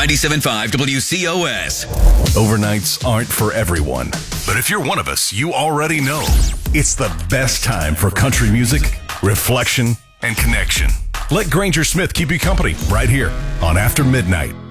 97.5 WCOS. Overnights aren't for everyone, but if you're one of us, you already know it's the best time for country music, reflection, and connection. Let Granger Smith keep you company right here on After Midnight.